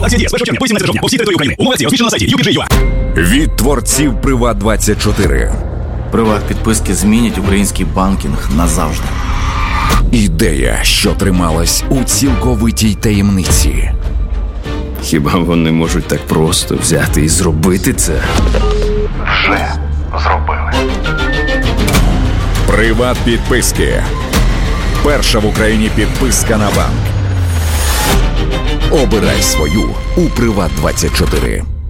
Акція діє з 1 червня по 18 жовтня по всій території України. Умови акції розміщено на сайті UPG.ua. Від творців Приват24. Приват-підписки змінять український банкінг назавжди. Ідея, що трималась у цілковитій таємниці. Хіба вони можуть так просто взяти і зробити це? Вже зробили. Приват-підписки. Перша в Україні підписка на банк. Обирай свою у Приват24.